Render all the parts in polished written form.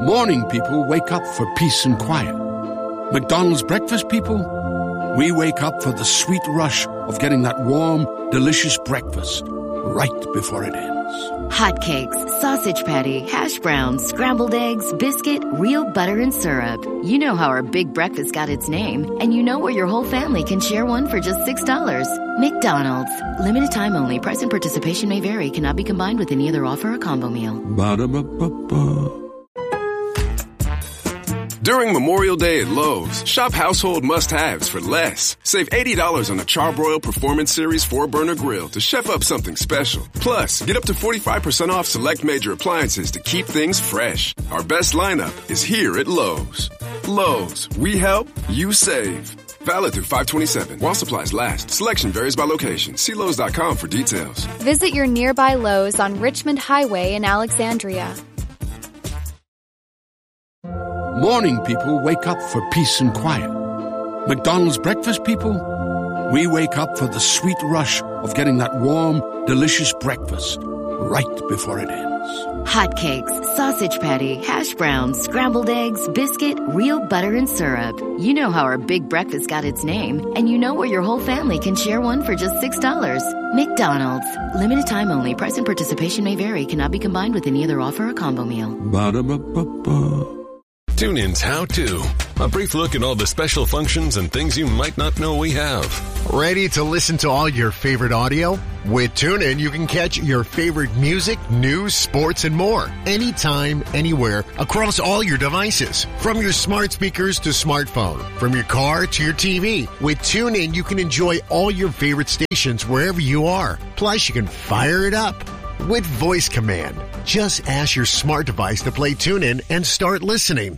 Morning people wake up for peace and quiet. McDonald's breakfast people, we wake up for the sweet rush of getting that warm, delicious breakfast right before it ends. Hotcakes, sausage patty, hash browns, scrambled eggs, biscuit, real butter and syrup. You know how our big breakfast got its name, and you know where your whole family can share one for just $6. McDonald's. Limited time only. Price and participation may vary. Cannot be combined with any other offer or combo meal. Ba-da-ba-ba-ba. During Memorial Day at Lowe's, shop household must-haves for less. Save $80 on a Charbroil Performance Series 4-burner grill to chef up something special. Plus, get up to 45% off select major appliances to keep things fresh. Our best lineup is here at Lowe's. Lowe's, we help, you save. Valid through 5/27 while supplies last. Selection varies by location. See Lowe's.com for details. Visit your nearby Lowe's on Richmond Highway in Alexandria. Morning people wake up for peace and quiet. McDonald's breakfast people, we wake up for the sweet rush of getting that warm, delicious breakfast right before it ends. Hotcakes, sausage patty, hash browns, scrambled eggs, biscuit, real butter and syrup. You know how our big breakfast got its name, and you know where your whole family can share one for just $6. McDonald's. Limited time only. Price and participation may vary. Cannot be combined with any other offer or combo meal. Ba-da-ba-ba-ba. TuneIn's How To. A brief look at all the special functions and things you might not know we have. Ready to listen to all your favorite audio? With TuneIn, you can catch your favorite music, news, sports, and more. Anytime, anywhere, across all your devices. From your smart speakers to smartphone. From your car to your TV. With TuneIn, you can enjoy all your favorite stations wherever you are. Plus, you can fire it up with voice command. Just ask your smart device to play TuneIn and start listening.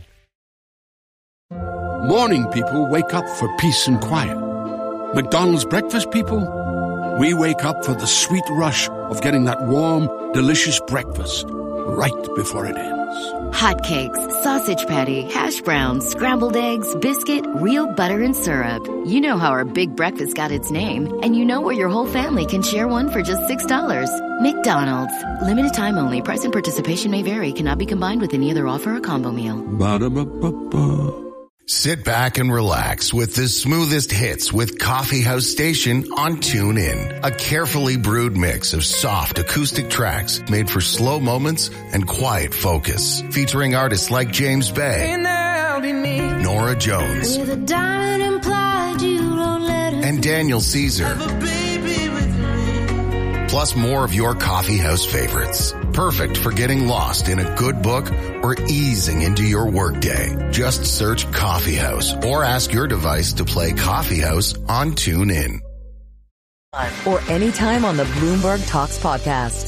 Morning people wake up for peace and quiet. McDonald's breakfast people, we wake up for the sweet rush of getting that warm, delicious breakfast right before it ends. Hotcakes, sausage patty, hash browns, scrambled eggs, biscuit, real butter and syrup. You know how our big breakfast got its name, and you know where your whole family can share one for just $6. McDonald's. Limited time only. Price and participation may vary. Cannot be combined with any other offer or combo meal. Ba-da-ba-ba-ba. Sit back and relax with the smoothest hits with Coffee House Station on TuneIn. A carefully brewed mix of soft acoustic tracks made for slow moments and quiet focus. Featuring artists like James Bay, Nora Jones, and Daniel Caesar. Plus more of your coffee house favorites. Perfect for getting lost in a good book or easing into your workday. Just search Coffee House or ask your device to play Coffee House on TuneIn. Or anytime on the Bloomberg Talks podcast.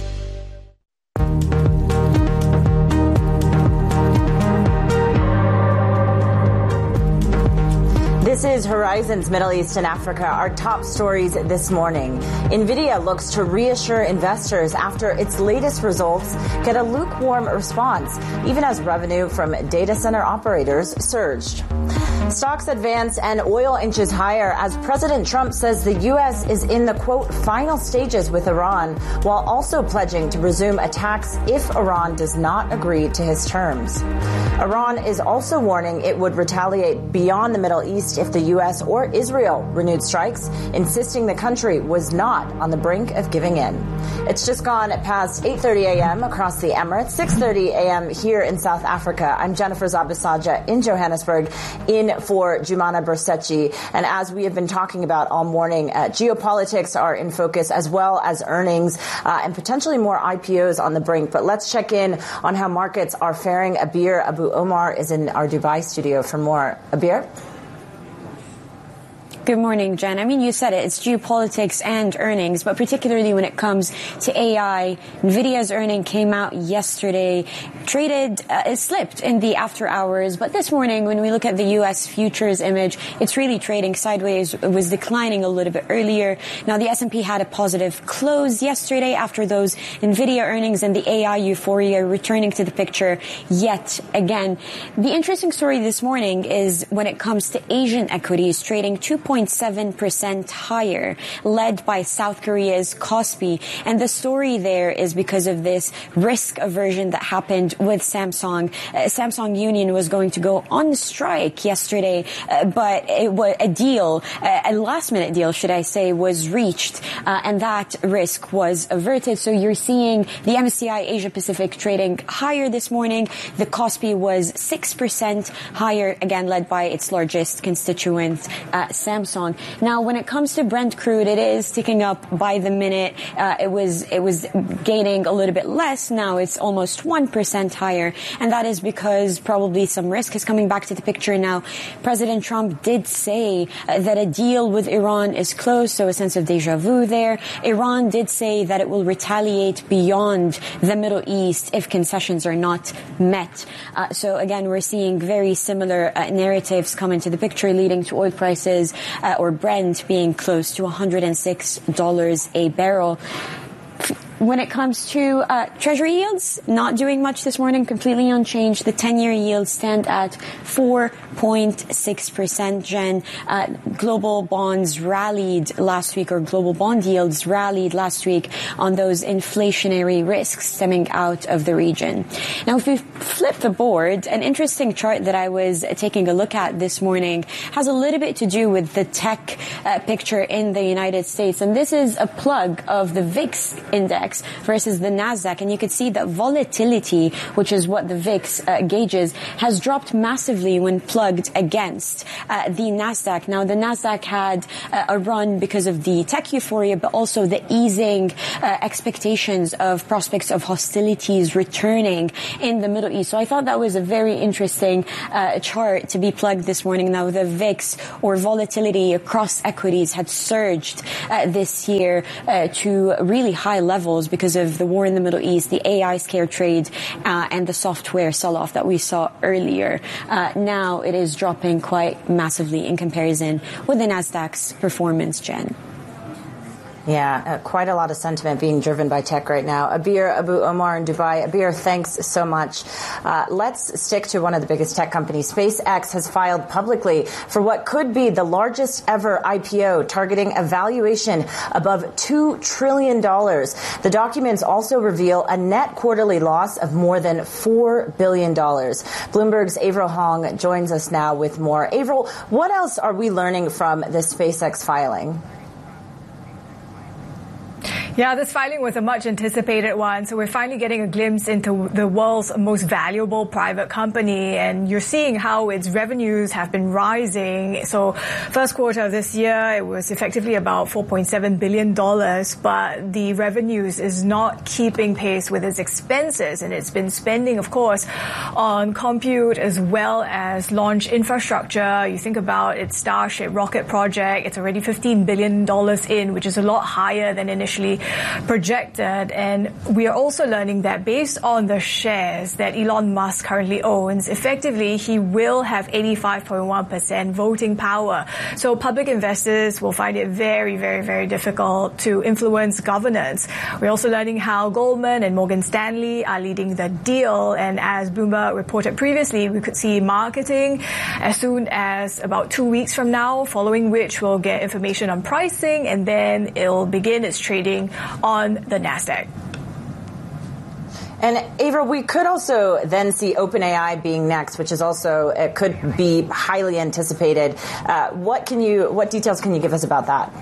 This is Horizon's Middle East and Africa. Our top stories this morning. NVIDIA looks to reassure investors after its latest results get a lukewarm response, even as revenue from data center operators surged. Stocks advance and oil inches higher as President Trump says the U.S. is in the, quote, final stages with Iran, while also pledging to resume attacks if Iran does not agree to his terms. Iran is also warning it would retaliate beyond the Middle East if the U.S. or Israel renewed strikes, insisting the country was not on the brink of giving in. It's just gone past 8:30 a.m. across the Emirates, 6:30 a.m. here in South Africa. I'm Jennifer Zabisaja in Johannesburg, in for Jumana Bersechi. And as we have been talking about all morning, geopolitics are in focus, as well as earnings and potentially more IPOs on the brink. But let's check in on how markets are faring. Abir Abu Omar is in our Dubai studio for more. Abir? Good morning, Jen. I mean, you said it. It's geopolitics and earnings, but particularly when it comes to AI, NVIDIA's earning came out yesterday, it slipped in the after hours. But this morning, when we look at the U.S. futures image, it's really trading sideways. It was declining a little bit earlier. Now, the S&P had a positive close yesterday after those NVIDIA earnings and the AI euphoria returning to the picture yet again. The interesting story this morning is when it comes to Asian equities trading 2.5% 2.7% higher, led by South Korea's Kospi. And the story there is because of this risk aversion that happened with Samsung. Samsung Union was going to go on strike yesterday, but it was a last-minute deal, should I say, was reached, and that risk was averted. So you're seeing the MSCI Asia Pacific trading higher this morning. The Kospi was 6% higher, again led by its largest constituent, Samsung. Now, when it comes to Brent crude, it is ticking up by the minute. It was gaining a little bit less. Now it's almost 1% higher, and that is because probably some risk is coming back to the picture now. President Trump did say that a deal with Iran is close, so a sense of deja vu there. Iran did say that it will retaliate beyond the Middle East if concessions are not met. So again, we're seeing very similar narratives come into the picture, leading to oil prices or Brent being close to $106 a barrel. When it comes to Treasury yields, not doing much this morning, completely unchanged. The 10-year yields stand at 4.6%, Jen. Global bonds rallied last week, or global bond yields rallied last week on those inflationary risks stemming out of the region. Now, if we flip the board, an interesting chart that I was taking a look at this morning has a little bit to do with the tech picture in the United States. And this is a plug of the VIX index versus the NASDAQ. And you could see that volatility, which is what the VIX gauges, has dropped massively when plugged against the NASDAQ. Now, the NASDAQ had a run because of the tech euphoria, but also the easing expectations of prospects of hostilities returning in the Middle East. So I thought that was a very interesting chart to be plugged this morning. Now, the VIX, or volatility across equities, had surged this year to really high levels because of the war in the Middle East, the AI scare trade, and the software sell-off that we saw earlier. Now it is dropping quite massively in comparison with the NASDAQ's performance, Jen. Yeah, quite a lot of sentiment being driven by tech right now. Abir Abu Omar in Dubai. Abir, thanks so much. Let's stick to one of the biggest tech companies. SpaceX has filed publicly for what could be the largest ever IPO, targeting a valuation above $2 trillion. The documents also reveal a net quarterly loss of more than $4 billion. Bloomberg's Avril Hong joins us now with more. Avril, what else are we learning from this SpaceX filing? Yeah, this filing was a much anticipated one. So we're finally getting a glimpse into the world's most valuable private company. And you're seeing how its revenues have been rising. So first quarter of this year, it was effectively about $4.7 billion. But the revenues is not keeping pace with its expenses. And it's been spending, of course, on compute as well as launch infrastructure. You think about its Starship rocket project. It's already $15 billion in, which is a lot higher than initially projected. And we are also learning that based on the shares that Elon Musk currently owns, effectively he will have 85.1% voting power. So public investors will find it very, very, very difficult to influence governance. We're also learning how Goldman and Morgan Stanley are leading the deal. And as Bloomberg reported previously, we could see marketing as soon as about 2 weeks from now, following which we'll get information on pricing, and then it'll begin its trading on the NASDAQ. And Avril, we could also then see OpenAI being next, which is also, it could be highly anticipated. What details can you give us about that?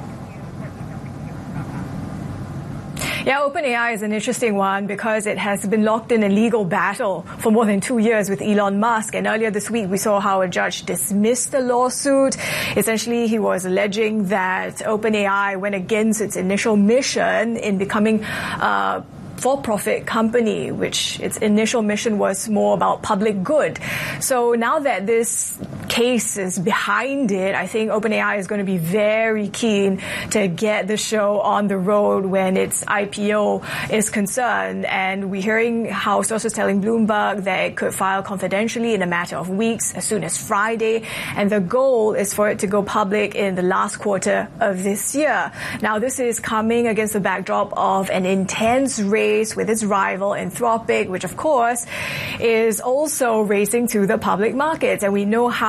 Yeah, OpenAI is an interesting one because it has been locked in a legal battle for more than 2 years with Elon Musk. And earlier this week, we saw how a judge dismissed the lawsuit. Essentially, he was alleging that OpenAI went against its initial mission in becoming for-profit company, which its initial mission was more about public good. So now that this case is behind it, I think OpenAI is going to be very keen to get the show on the road when its IPO is concerned. And we're hearing how sources telling Bloomberg that it could file confidentially in a matter of weeks, as soon as Friday. And the goal is for it to go public in the last quarter of this year. Now, this is coming against the backdrop of an intense race with its rival Anthropic, which of course is also racing to the public markets. And we know how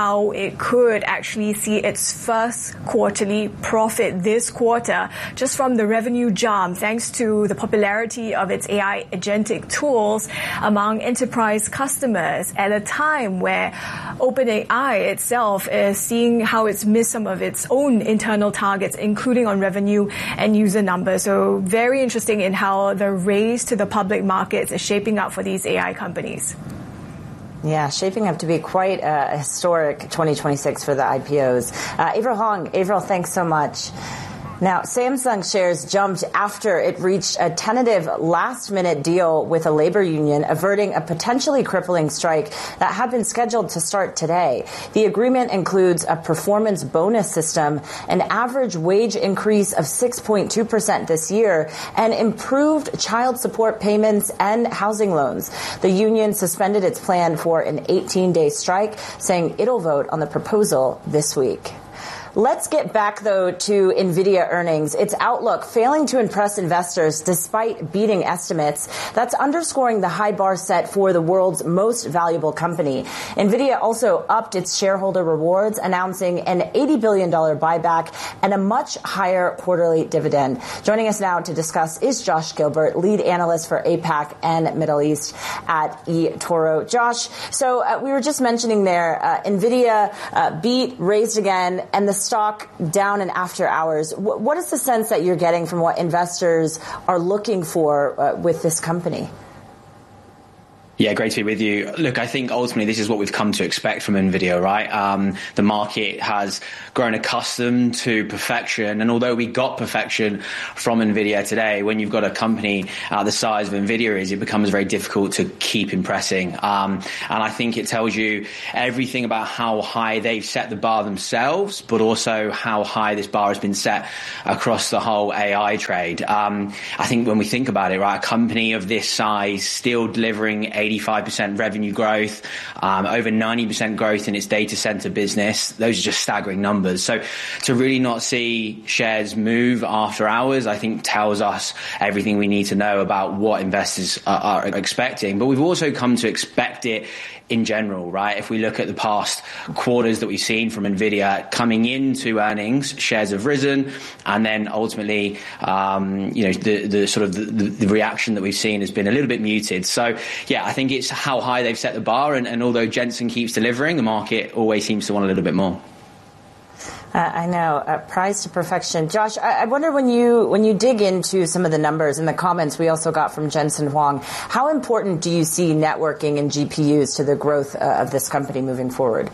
how it could actually see its first quarterly profit this quarter just from the revenue jump thanks to the popularity of its AI agentic tools among enterprise customers at a time where OpenAI itself is seeing how it's missed some of its own internal targets, including on revenue and user numbers. So very interesting in how the race to the public markets is shaping up for these AI companies. Yeah, shaping up to be quite a historic 2026 for the IPOs. Avril Hong, Avril, thanks so much. Now, Samsung shares jumped after it reached a tentative last-minute deal with a labor union, averting a potentially crippling strike that had been scheduled to start today. The agreement includes a performance bonus system, an average wage increase of 6.2% this year, and improved child support payments and housing loans. The union suspended its plan for an 18-day strike, saying it'll vote on the proposal this week. Let's get back, though, to NVIDIA earnings. Its outlook failing to impress investors despite beating estimates. That's underscoring the high bar set for the world's most valuable company. NVIDIA also upped its shareholder rewards, announcing an $80 billion buyback and a much higher quarterly dividend. Joining us now to discuss is Josh Gilbert, lead analyst for APAC and Middle East at eToro. Josh, so we were just mentioning there, NVIDIA beat, raised again, and the stock down in after hours. What is the sense that you're getting from what investors are looking for with this company? Yeah, great to be with you. Look, I think ultimately this is what we've come to expect from NVIDIA, right? The market has grown accustomed to perfection. And although we got perfection from NVIDIA today, when you've got a company the size of NVIDIA is, it becomes very difficult to keep impressing. And I think it tells you everything about how high they've set the bar themselves, but also how high this bar has been set across the whole AI trade. I think when we think about it, right, a company of this size still delivering 85% revenue growth, over 90% growth in its data center business. Those are just staggering numbers. So to really not see shares move after hours, I think tells us everything we need to know about what investors are expecting. But we've also come to expect it in general, right? If we look at the past quarters that we've seen from NVIDIA coming into earnings, shares have risen, and then ultimately, the sort of the reaction that we've seen has been a little bit muted. So, yeah, I think it's how high they've set the bar, and although Jensen keeps delivering, the market always seems to want a little bit more. I know, prize to perfection. Josh, I wonder when you dig into some of the numbers and the comments we also got from Jensen Huang, how important do you see networking and GPUs to the growth of this company moving forward?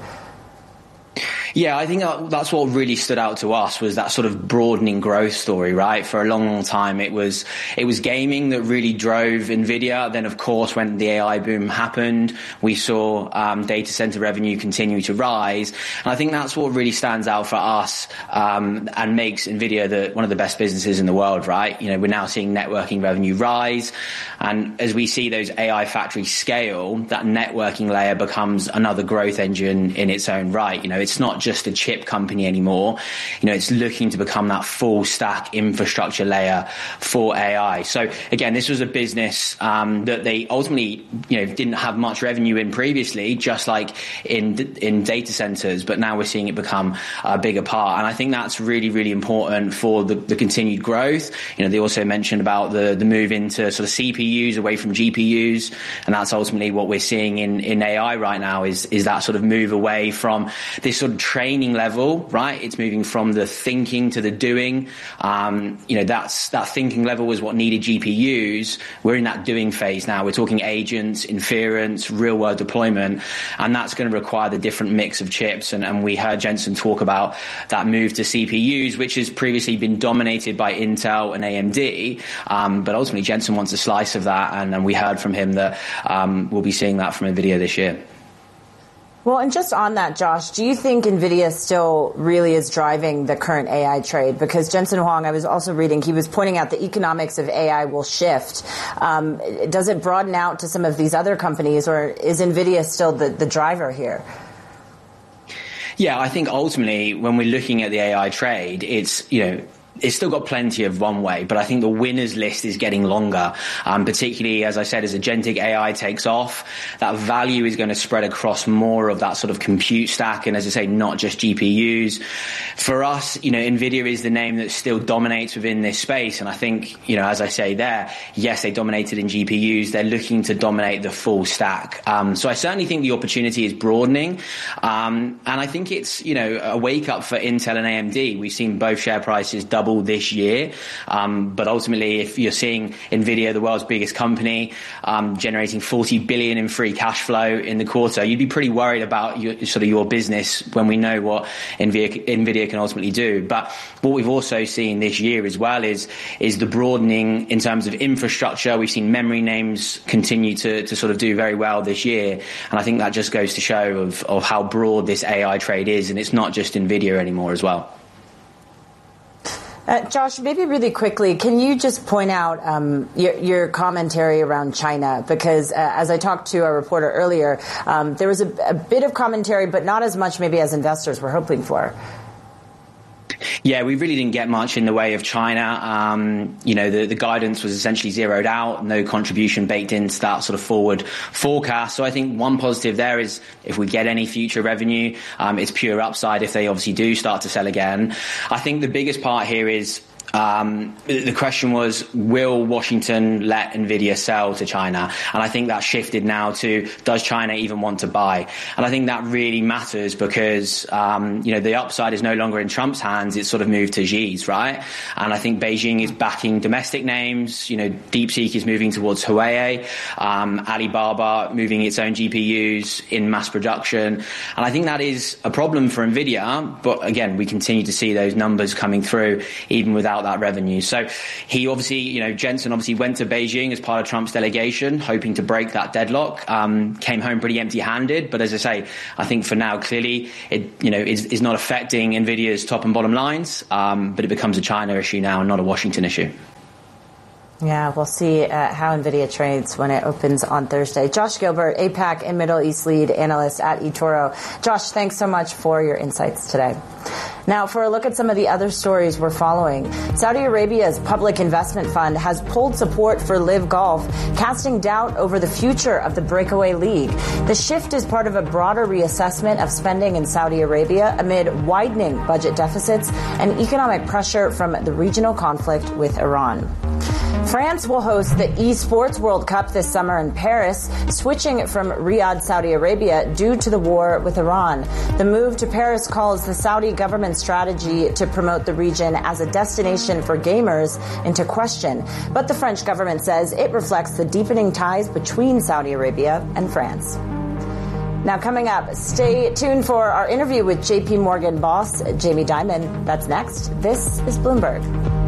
Yeah, I think that's what really stood out to us was that sort of broadening growth story, right? For a long, long time, it was gaming that really drove NVIDIA. Then, of course, when the AI boom happened, we saw data center revenue continue to rise. And I think that's what really stands out for us and makes NVIDIA one of the best businesses in the world, right? You know, we're now seeing networking revenue rise. And as we see those AI factories scale, that networking layer becomes another growth engine in its own right. You know, it's not just a chip company anymore. You know, it's looking to become that full stack infrastructure layer for AI. So again, this was a business that they ultimately, didn't have much revenue in previously, just like in data centers, but now we're seeing it become a bigger part. And I think that's really, really important for the continued growth. You know, they also mentioned about the move into sort of CPUs away from GPUs. And that's ultimately what we're seeing in AI right now is that sort of move away from this sort of training level, right? It's moving from the thinking to the doing. That thinking level was what needed GPUs. We're in that doing phase now. We're talking agents, inference, real world deployment, and that's going to require the different mix of chips. And we heard Jensen talk about that move to CPUs, which has previously been dominated by Intel and AMD. But ultimately Jensen wants a slice of that. And we heard from him that we'll be seeing that from NVIDIA this year. Well, and just on that, Josh, do you think NVIDIA still really is driving the current AI trade? Because Jensen Huang, I was also reading, he was pointing out the economics of AI will shift. Does it broaden out to some of these other companies, or is NVIDIA still the driver here? Yeah, I think ultimately when we're looking at the AI trade, it's, it's still got plenty of runway, but I think the winners list is getting longer, particularly, as I said, as agentic AI takes off, that value is going to spread across more of that sort of compute stack, and as I say, not just GPUs. For us, NVIDIA is the name that still dominates within this space, and I think, as I say there, yes, they dominated in GPUs, they're looking to dominate the full stack. So I certainly think the opportunity is broadening, and I think it's, a wake-up for Intel and AMD. We've seen both share prices double this year, but ultimately, if you're seeing NVIDIA, the world's biggest company, generating $40 billion in free cash flow in the quarter, you'd be pretty worried about your business when we know what NVIDIA can ultimately do. But what we've also seen this year as well is the broadening in terms of infrastructure. We've seen memory names continue to sort of do very well this year, and I think that just goes to show of how broad this AI trade is, and it's not just NVIDIA anymore as well. Josh, maybe really quickly, can you just point out your commentary around China? Because as I talked to a reporter earlier, there was a bit of commentary, but not as much maybe as investors were hoping for. Yeah, we really didn't get much in the way of China. The guidance was essentially zeroed out, no contribution baked into that sort of forward forecast. So I think one positive there is if we get any future revenue, it's pure upside if they obviously do start to sell again. I think the biggest part here is the question was, will Washington let NVIDIA sell to China? And I think that shifted now to, does China even want to buy? And I think that really matters because, the upside is no longer in Trump's hands. It's sort of moved to Xi's, right? And I think Beijing is backing domestic names. DeepSeek is moving towards Huawei, Alibaba moving its own GPUs in mass production. And I think that is a problem for NVIDIA. But again, we continue to see those numbers coming through even without that revenue. So he obviously, Jensen obviously went to Beijing as part of Trump's delegation, hoping to break that deadlock, came home pretty empty-handed. But as I say, I think for now, clearly, it, is not affecting NVIDIA's top and bottom lines, but it becomes a China issue now and not a Washington issue. Yeah, we'll see how NVIDIA trades when it opens on Thursday. Josh Gilbert, APAC and Middle East lead analyst at eToro. Josh, thanks so much for your insights today. Now, for a look at some of the other stories we're following, Saudi Arabia's public investment fund has pulled support for LIV Golf, casting doubt over the future of the breakaway league. The shift is part of a broader reassessment of spending in Saudi Arabia amid widening budget deficits and economic pressure from the regional conflict with Iran. France will host the Esports World Cup this summer in Paris, switching from Riyadh, Saudi Arabia, due to the war with Iran. The move to Paris calls the Saudi government's strategy to promote the region as a destination for gamers into question. But the French government says it reflects the deepening ties between Saudi Arabia and France. Now, coming up, stay tuned for our interview with JP Morgan boss Jamie Dimon. That's next. This is Bloomberg.